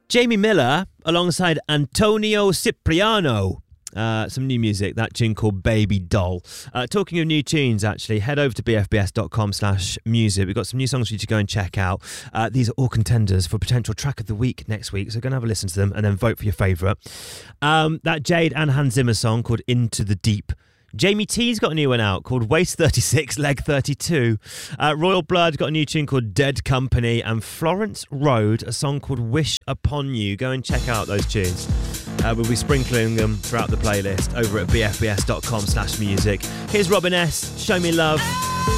Jamie Miller alongside Antonio Cipriano. Some new music, that tune called Baby Doll. Talking of new tunes, actually, head over to bfbs.com/music. We've got some new songs for you to go and check out. These are all contenders for potential track of the week next week, so go and have a listen to them and then vote for your favourite. That Jade and Hans Zimmer song called Into the Deep. Jamie T's got a new one out called Waist 36, Leg 32. Royal Blood got a new tune called Dead Company. And Florence Road, a song called Wish Upon You. Go and check out those tunes. We'll be sprinkling them throughout the playlist over at bfbs.com/music. Here's Robin S. Show Me Love.